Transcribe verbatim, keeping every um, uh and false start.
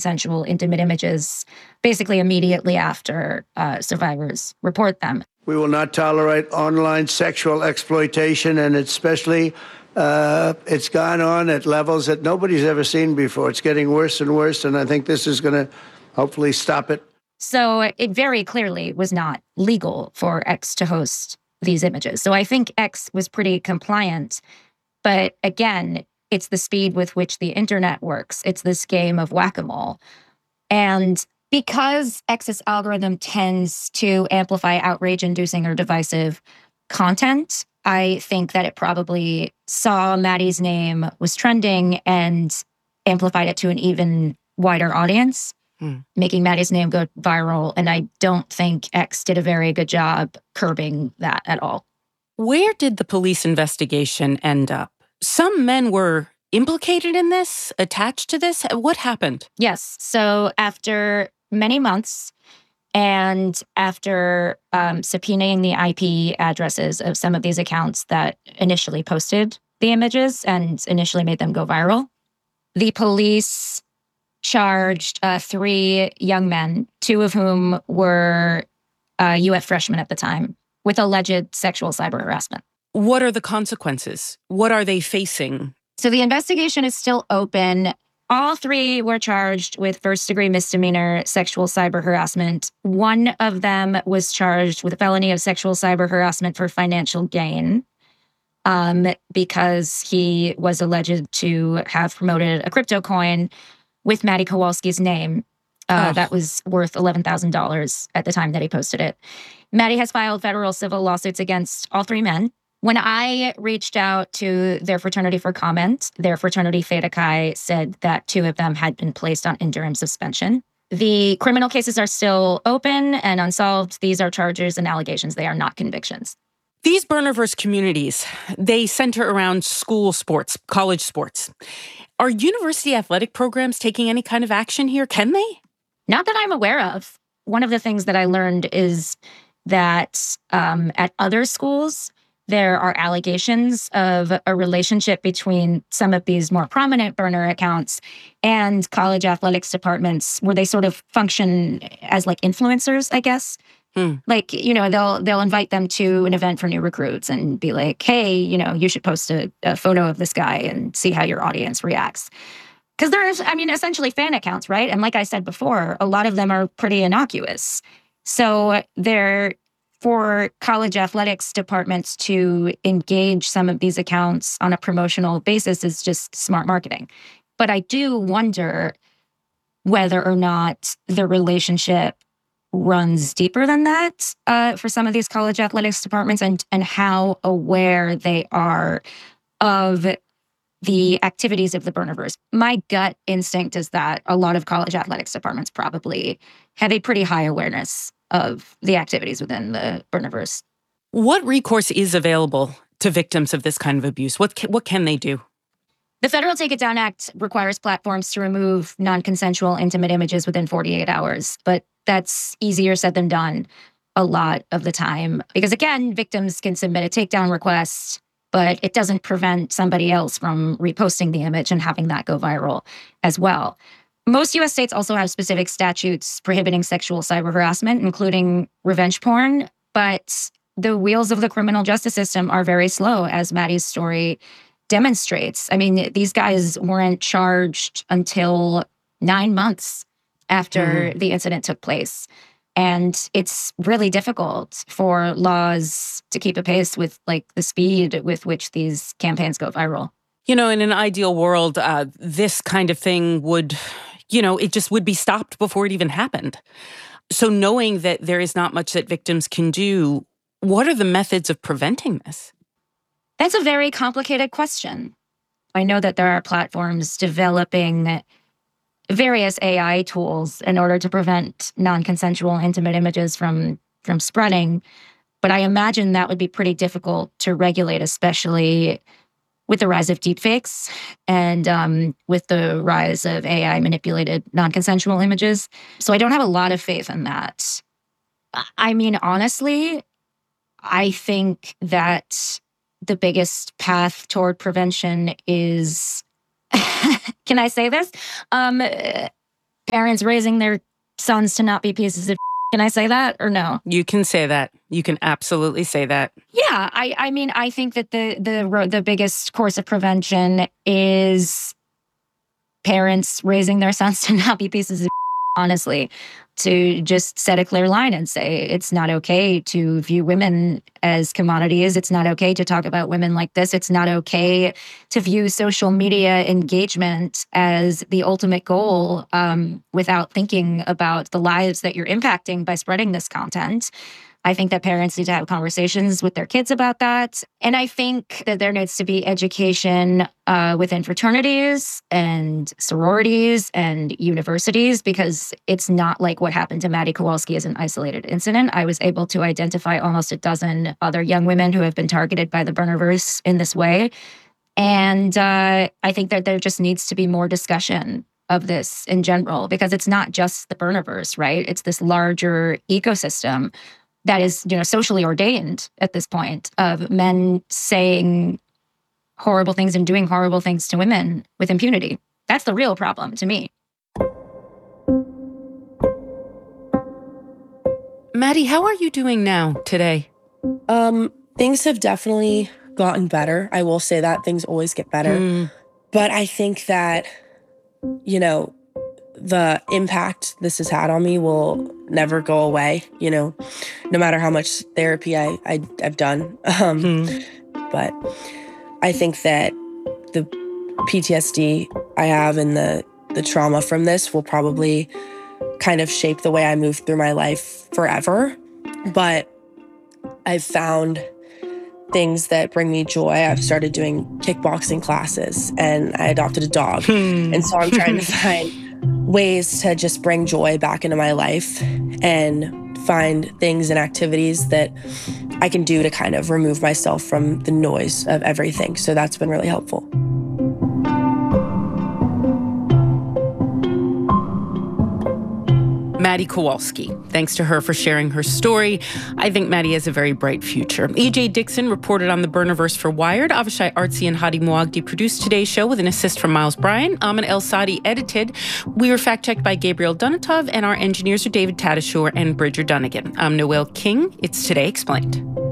non-consensual intimate images basically immediately after uh, survivors report them. We will not tolerate online sexual exploitation, and especially uh, it's gone on at levels that nobody's ever seen before. It's getting worse and worse, and I think this is going to hopefully stop it. So it very clearly was not legal for X to host these images. So I think X was pretty compliant. But again, it's the speed with which the internet works. It's this game of whack-a-mole. And because X's algorithm tends to amplify outrage-inducing or divisive content, I think that it probably saw Maddie's name was trending and amplified it to an even wider audience, hmm. making Maddie's name go viral. And I don't think X did a very good job curbing that at all. Where did the police investigation end up? Some men were implicated in this, attached to this. What happened? Yes. So after many months and after um, subpoenaing the I P addresses of some of these accounts that initially posted the images and initially made them go viral, the police charged uh, three young men, two of whom were uh, U F freshmen at the time, with alleged sexual cyber harassment. What are the consequences? What are they facing? So the investigation is still open. All three were charged with first-degree misdemeanor sexual cyber harassment. One of them was charged with a felony of sexual cyber harassment for financial gain um, because he was alleged to have promoted a crypto coin with Maddie Kowalski's name. Uh, oh. That was worth eleven thousand dollars at the time that he posted it. Maddie has filed federal civil lawsuits against all three men. When I reached out to their fraternity for comment, their fraternity Theta Chi said that two of them had been placed on interim suspension. The criminal cases are still open and unsolved. These are charges and allegations. They are not convictions. These Burnerverse communities, they center around school sports, college sports. Are university athletic programs taking any kind of action here? Can they? Not that I'm aware of. One of the things that I learned is that um, at other schools, there are allegations of a relationship between some of these more prominent burner accounts and college athletics departments where they sort of function as like influencers, I guess. Hmm. Like, you know, they'll they'll invite them to an event for new recruits and be like, hey, you know, you should post a, a photo of this guy and see how your audience reacts. Because there's, I mean, essentially fan accounts, right? And like I said before, a lot of them are pretty innocuous. So they're for college athletics departments to engage some of these accounts on a promotional basis is just smart marketing. But I do wonder whether or not the relationship runs deeper than that uh, for some of these college athletics departments and, and how aware they are of the activities of the Burnerverse. My gut instinct is that a lot of college athletics departments probably have a pretty high awareness of the activities within the Burnerverse. What recourse is available to victims of this kind of abuse? What can, what can they do? The Federal Take It Down Act requires platforms to remove non-consensual intimate images within forty-eight hours, but that's easier said than done a lot of the time. Because again, victims can submit a takedown request, but it doesn't prevent somebody else from reposting the image and having that go viral as well. Most U S states also have specific statutes prohibiting sexual cyber harassment, including revenge porn, but the wheels of the criminal justice system are very slow, as Maddie's story demonstrates. I mean, these guys weren't charged until nine months after mm-hmm. the incident took place. And it's really difficult for laws to keep a pace with like the speed with which these campaigns go viral. You know, in an ideal world, uh, this kind of thing would, you know, it just would be stopped before it even happened. So knowing that there is not much that victims can do, what are the methods of preventing this? That's a very complicated question. I know that there are platforms developing various A I tools in order to prevent non-consensual intimate images from, from spreading. But I imagine that would be pretty difficult to regulate, especially with the rise of deepfakes and um, with the rise of A I-manipulated non-consensual images. So I don't have a lot of faith in that. I mean, honestly, I think that the biggest path toward prevention is, can I say this? Um, parents raising their sons to not be pieces of Can I say that or no? You can say that. You can absolutely say that. Yeah, I, I mean, I think that the the the biggest course of prevention is parents raising their sons to not be pieces of honestly, to just set a clear line and say it's not okay to view women as commodities. It's not okay to talk about women like this. It's not okay to view social media engagement as the ultimate goal um, without thinking about the lives that you're impacting by spreading this content. I think that parents need to have conversations with their kids about that. And I think that there needs to be education uh, within fraternities and sororities and universities, because it's not like what happened to Maddie Kowalski as an isolated incident. I was able to identify almost a dozen other young women who have been targeted by the Burnerverse in this way. And uh, I think that there just needs to be more discussion of this in general, because it's not just the Burnerverse, right? It's this larger ecosystem that is, you know, socially ordained at this point, of men saying horrible things and doing horrible things to women with impunity. That's the real problem to me. Maddie, how are you doing now today? Um, things have definitely gotten better. I will say that things always get better. Mm. But I think that, you know, the impact this has had on me will never go away, you know, no matter how much therapy I, I, I've done. Um, mm. But I think that the P T S D I have and the, the trauma from this will probably kind of shape the way I move through my life forever. But I've found things that bring me joy. I've started doing kickboxing classes and I adopted a dog. And so I'm trying to find ways to just bring joy back into my life and find things and activities that I can do to kind of remove myself from the noise of everything. So that's been really helpful. Maddie Kowalski. Thanks to her for sharing her story. I think Maddie has a very bright future. E J Dixon reported on the Burnerverse for Wired. Avishai Artsy and Hadi Muagdi produced today's show with an assist from Miles Bryan. Amin El-Sadi edited. We were fact-checked by Gabriel Dunatov, and our engineers are David Tadashore and Bridger Dunnigan. I'm Noelle King. It's Today Explained.